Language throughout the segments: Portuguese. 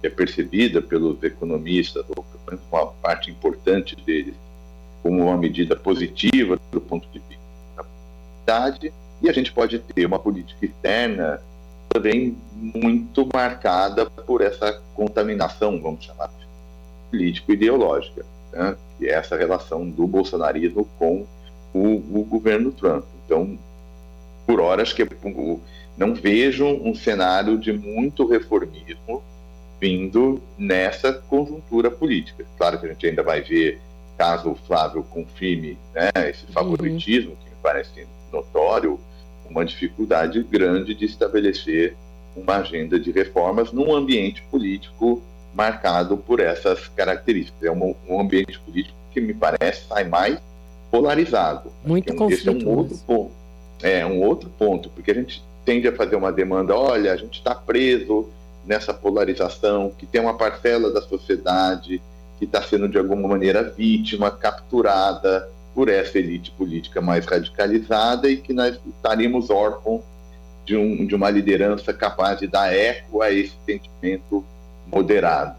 é percebida pelos economistas, ou pelo menos uma parte importante deles, como uma medida positiva do ponto de vista da comunidade, e a gente pode ter uma política externa também muito marcada por essa contaminação, vamos chamar de político-ideológica, né? Que é essa relação do bolsonarismo com o governo Trump. Então, por horas que não vejo um cenário de muito reformismo vindo nessa conjuntura política. Claro que a gente ainda vai ver, caso o Flávio confirme, né, esse favoritismo, que me parece notório, uma dificuldade grande de estabelecer uma agenda de reformas num ambiente político marcado por essas características. É um ambiente político que me parece sai mais polarizado. Muito conflituoso. Esse é um outro ponto. É um outro ponto, porque a gente tende a fazer uma demanda, olha, a gente está preso nessa polarização, que tem uma parcela da sociedade que está sendo de alguma maneira vítima, capturada por essa elite política mais radicalizada, e que nós estaríamos órfãos de uma liderança capaz de dar eco a esse sentimento moderado.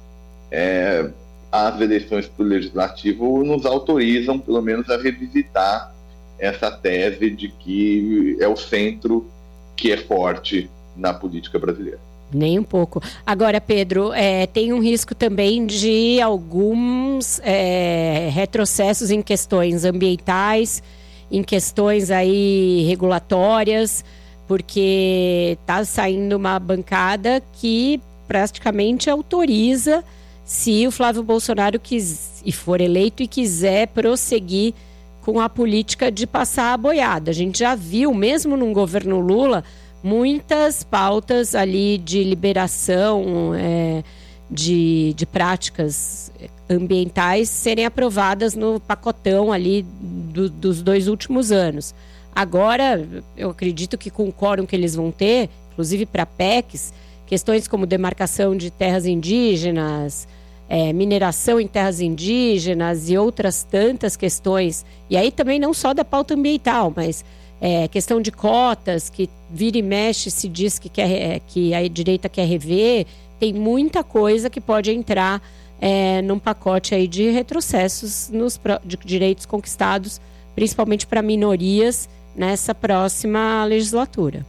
As eleições para o Legislativo nos autorizam, pelo menos, a revisitar essa tese de que é o centro que é forte na política brasileira. Nem um pouco. Agora, Pedro, tem um risco também de alguns retrocessos em questões ambientais, em questões aí regulatórias, porque está saindo uma bancada que praticamente autoriza, se o Flávio Bolsonaro for eleito e quiser prosseguir com a política de passar a boiada. A gente já viu, mesmo num governo Lula, muitas pautas ali de liberação de práticas ambientais serem aprovadas no pacotão ali dos 2 últimos anos. Agora, eu acredito que com o quórum que eles vão ter, inclusive para PECs, questões como demarcação de terras indígenas, mineração em terras indígenas e outras tantas questões, e aí também não só da pauta ambiental, mas questão de cotas, que vira e mexe se diz que a direita quer rever, tem muita coisa que pode entrar num pacote aí de retrocessos de direitos conquistados, principalmente para minorias, nessa próxima legislatura.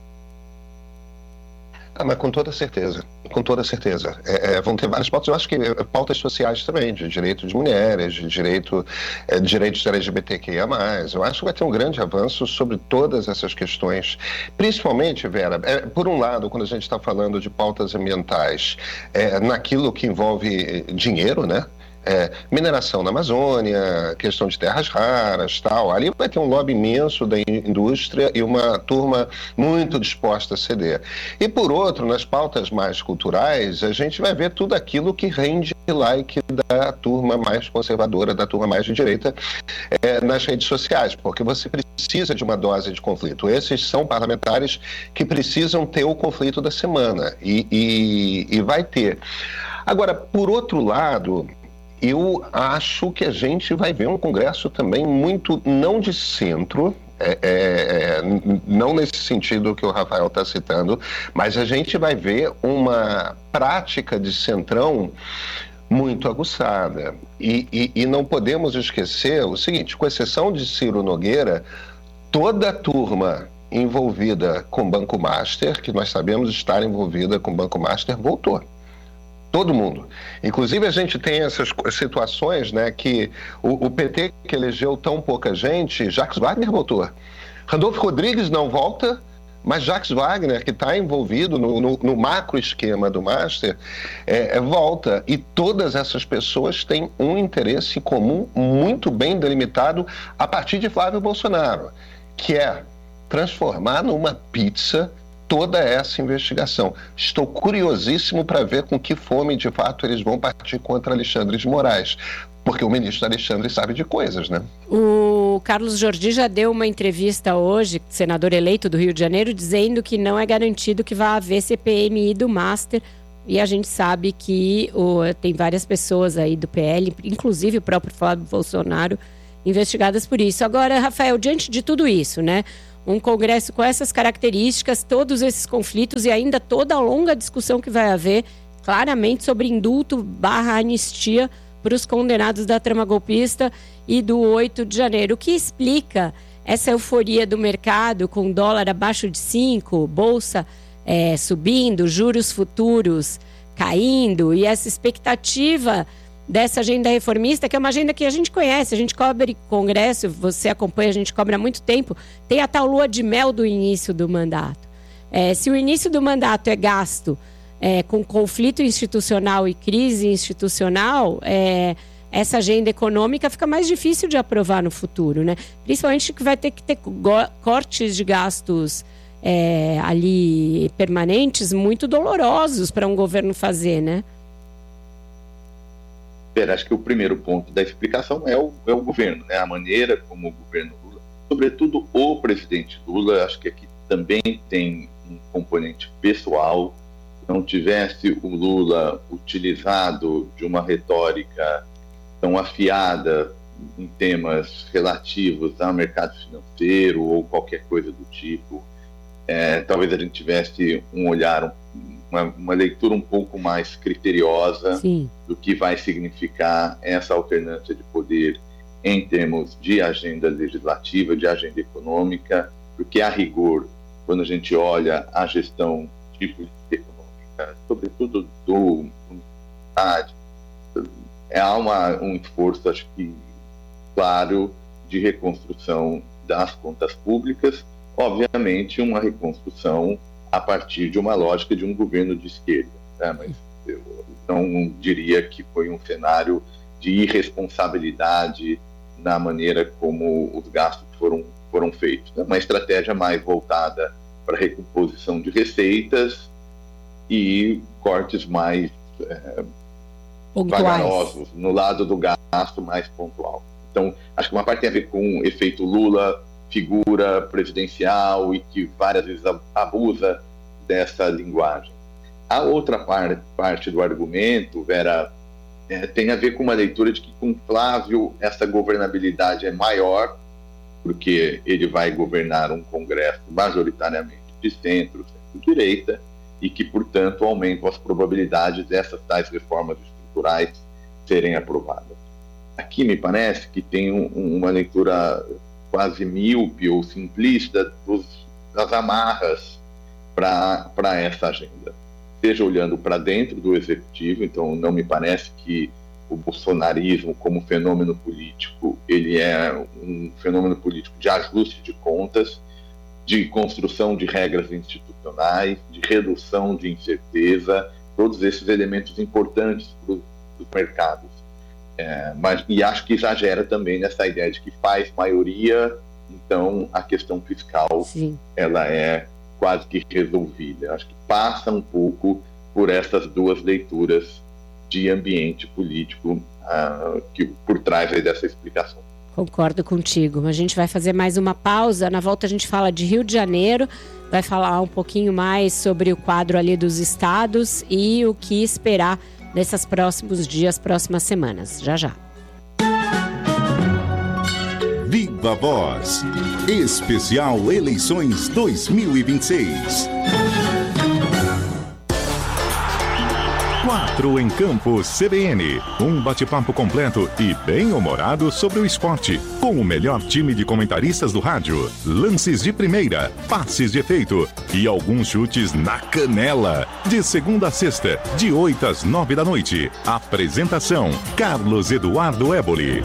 Mas com toda certeza, vão ter várias pautas. Eu acho que pautas sociais também, de direito de mulheres, de direitos LGBTQIA+. Eu acho que vai ter um grande avanço sobre todas essas questões, principalmente, Vera, por um lado, quando a gente está falando de pautas ambientais, naquilo que envolve dinheiro, né? Mineração na Amazônia, questão de terras raras, tal. Ali vai ter um lobby imenso da indústria e uma turma muito disposta a ceder. E por outro, nas pautas mais culturais, a gente vai ver tudo aquilo que rende like da turma mais conservadora, da turma mais de direita, nas redes sociais, porque você precisa de uma dose de conflito. Esses são parlamentares que precisam ter o conflito da semana, e vai ter. Agora, por outro lado, eu acho que a gente vai ver um Congresso também muito, não de centro, não nesse sentido que o Rafael está citando, mas a gente vai ver uma prática de centrão muito aguçada. E não podemos esquecer o seguinte, com exceção de Ciro Nogueira, toda a turma envolvida com Banco Master, que nós sabemos estar envolvida com Banco Master, voltou. Todo mundo. Inclusive, a gente tem essas situações, né, que o PT, que elegeu tão pouca gente, Jacques Wagner voltou. Randolfo Rodrigues não volta, mas Jacques Wagner, que está envolvido no macro esquema do Master, volta. E todas essas pessoas têm um interesse comum muito bem delimitado a partir de Flávio Bolsonaro, que é transformar numa pizza toda essa investigação. Estou curiosíssimo para ver com que fome, de fato, eles vão partir contra Alexandre de Moraes, porque o ministro Alexandre sabe de coisas, né? O Carlos Jordi já deu uma entrevista hoje, senador eleito do Rio de Janeiro, dizendo que não é garantido que vá haver CPMI do Master, e a gente sabe que tem várias pessoas aí do PL, inclusive o próprio Flávio Bolsonaro, investigadas por isso. Agora, Rafael, diante de tudo isso, né? Um Congresso com essas características, todos esses conflitos e ainda toda a longa discussão que vai haver, claramente sobre indulto / anistia para os condenados da trama golpista e do 8 de janeiro. O que explica essa euforia do mercado com dólar abaixo de 5, bolsa subindo, juros futuros caindo e essa expectativa dessa agenda reformista, que é uma agenda que a gente conhece, a gente cobre Congresso, você acompanha, a gente cobre há muito tempo, tem a tal lua de mel do início do mandato. Se o início do mandato é gasto com conflito institucional e crise institucional, essa agenda econômica fica mais difícil de aprovar no futuro, né? Principalmente que vai ter que ter cortes de gastos ali permanentes muito dolorosos para um governo fazer, né? Acho que o primeiro ponto da explicação é o governo, né? A maneira como o governo Lula, sobretudo o presidente Lula, acho que aqui também tem um componente pessoal. Não tivesse o Lula utilizado de uma retórica tão afiada em temas relativos ao mercado financeiro ou qualquer coisa do tipo, talvez a gente tivesse um olhar, uma leitura um pouco mais criteriosa Sim. do que vai significar essa alternância de poder em termos de agenda legislativa, de agenda econômica, porque, a rigor, quando a gente olha a gestão de política econômica, sobretudo do Estado, há um esforço, acho que, claro, de reconstrução das contas públicas, obviamente uma reconstrução a partir de uma lógica de um governo de esquerda, né? Mas eu não diria que foi um cenário de irresponsabilidade na maneira como os gastos foram feitos, né? Uma estratégia mais voltada para recomposição de receitas e cortes mais vagarosos no lado do gasto mais pontual. Então, acho que uma parte tem a ver com o efeito Lula, figura presidencial e que várias vezes abusa dessa linguagem. A outra parte do argumento, Vera, tem a ver com uma leitura de que com Flávio essa governabilidade é maior, porque ele vai governar um Congresso majoritariamente de centro-direita, e que, portanto, aumentam as probabilidades dessas tais reformas estruturais serem aprovadas. Aqui me parece que tem uma leitura quase míope ou simplista das amarras para essa agenda. Seja olhando para dentro do executivo, então não me parece que o bolsonarismo como fenômeno político, ele é um fenômeno político de ajuste de contas, de construção de regras institucionais, de redução de incerteza, todos esses elementos importantes para os mercados. E acho que exagera também nessa ideia de que faz maioria, então a questão fiscal Sim. ela é quase que resolvida. Acho que passa um pouco por essas duas leituras de ambiente político que por trás aí dessa explicação. Concordo contigo. A gente vai fazer mais uma pausa. Na volta a gente fala de Rio de Janeiro, vai falar um pouquinho mais sobre o quadro ali dos estados e o que esperar nesses próximos dias, próximas semanas. Já, já. Viva Voz. Especial Eleições 2026. 4 em Campo CBN. Um bate-papo completo e bem-humorado sobre o esporte. Com o melhor time de comentaristas do rádio. Lances de primeira, passes de efeito e alguns chutes na canela. De segunda a sexta, de 8 às 9 da noite. Apresentação: Carlos Eduardo Éboli.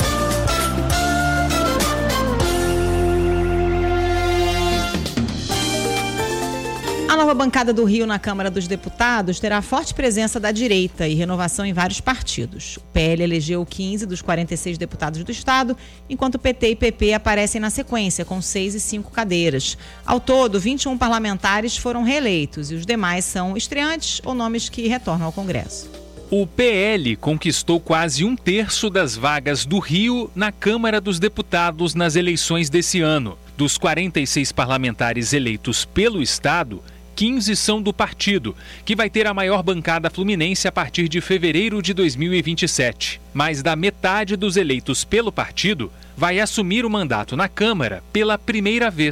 A nova bancada do Rio na Câmara dos Deputados terá forte presença da direita e renovação em vários partidos. O PL elegeu 15 dos 46 deputados do estado, enquanto PT e PP aparecem na sequência, com 6 e 5 cadeiras. Ao todo, 21 parlamentares foram reeleitos e os demais são estreantes ou nomes que retornam ao Congresso. O PL conquistou quase 1/3 das vagas do Rio na Câmara dos Deputados nas eleições desse ano. Dos 46 parlamentares eleitos pelo estado, 15 são do partido, que vai ter a maior bancada fluminense a partir de fevereiro de 2027. Mais da metade dos eleitos pelo partido vai assumir o mandato na Câmara pela primeira vez.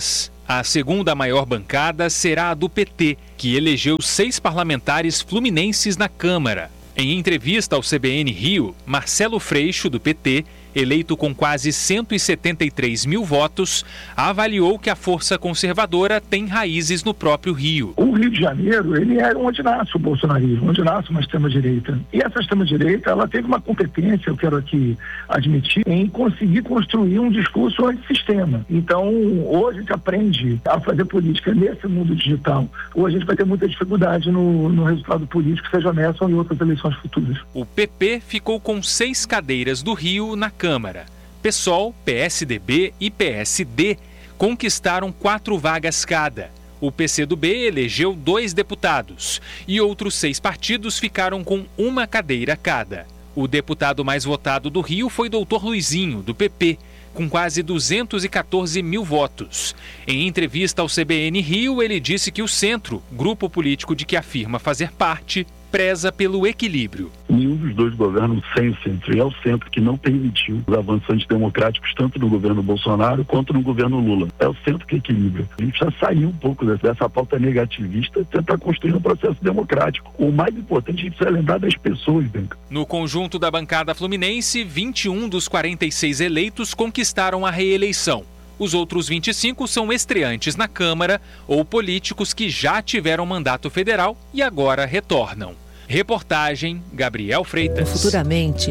A segunda maior bancada será a do PT, que elegeu 6 parlamentares fluminenses na Câmara. Em entrevista ao CBN Rio, Marcelo Freixo, do PT, eleito com quase 173 mil votos, avaliou que a força conservadora tem raízes no próprio Rio. O Rio de Janeiro, ele era onde nasce o bolsonarismo, onde nasce uma extrema-direita. E essa extrema-direita, ela teve uma competência, eu quero aqui admitir, em conseguir construir um discurso antissistema. Então, hoje a gente aprende a fazer política nesse mundo digital. Hoje a gente vai ter muita dificuldade no resultado político, seja nessa ou em outras eleições futuras. O PP ficou com 6 cadeiras do Rio na Câmara. PSOL, PSDB e PSD conquistaram 4 vagas cada. O PCdoB elegeu 2 deputados e outros 6 partidos ficaram com 1 cadeira cada. O deputado mais votado do Rio foi Dr. Luizinho, do PP, com quase 214 mil votos. Em entrevista ao CBN Rio, ele disse que o Centro, grupo político de que afirma fazer parte, preza pelo equilíbrio. Nenhum dos dois governos sem o centro, e é o centro que não permitiu os avanços antidemocráticos tanto no governo Bolsonaro quanto no governo Lula. É o centro que equilibra. A gente já saiu um pouco dessa pauta negativista, tentar construir um processo democrático. O mais importante, a gente precisa lembrar das pessoas, Benca. No conjunto da bancada fluminense, 21 dos 46 eleitos conquistaram a reeleição. Os outros 25 são estreantes na Câmara ou políticos que já tiveram mandato federal e agora retornam. Reportagem Gabriel Freitas. Futuramente.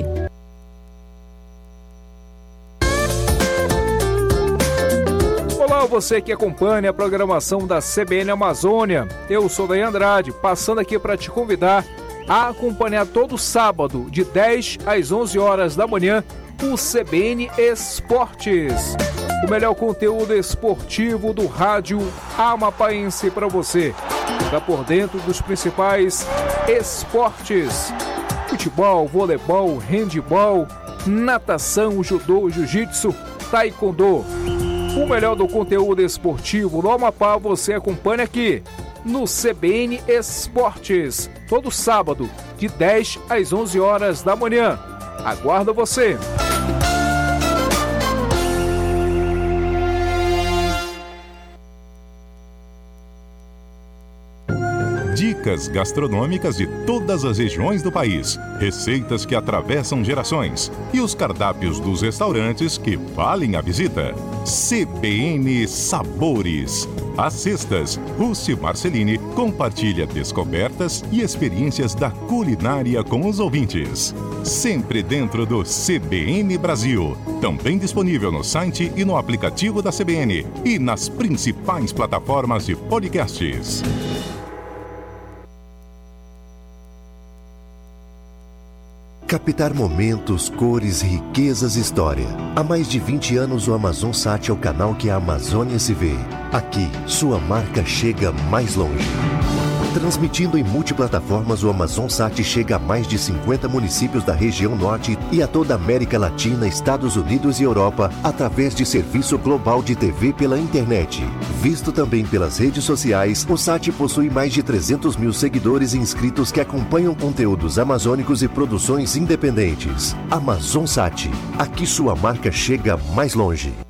Olá, você que acompanha a programação da CBN Amazônia. Eu sou Daí Andrade, passando aqui para te convidar a acompanhar todo sábado, de 10 às 11 horas da manhã, o CBN Esportes. O melhor conteúdo esportivo do rádio amapaense para você. Fica por dentro dos principais esportes: futebol, voleibol, handebol, natação, judô, jiu-jitsu, taekwondo. O melhor do conteúdo esportivo do Amapá você acompanha aqui no CBN Esportes, todo sábado, de 10 às 11 horas da manhã. Aguardo você! Dicas gastronômicas de todas as regiões do país, receitas que atravessam gerações e os cardápios dos restaurantes que valem a visita. CBN Sabores. Às sextas, Rússi Marcelini compartilha descobertas e experiências da culinária com os ouvintes. Sempre dentro do CBN Brasil. Também disponível no site e no aplicativo da CBN e nas principais plataformas de podcasts. Captar momentos, cores, riquezas e história. Há mais de 20 anos o AmazonSat é o canal que a Amazônia se vê. Aqui, sua marca chega mais longe. Transmitindo em multiplataformas, o AmazonSat chega a mais de 50 municípios da região norte e a toda a América Latina, Estados Unidos e Europa, através de serviço global de TV pela internet. Visto também pelas redes sociais, o SAT possui mais de 300 mil seguidores e inscritos que acompanham conteúdos amazônicos e produções independentes. AmazonSat, aqui sua marca chega mais longe.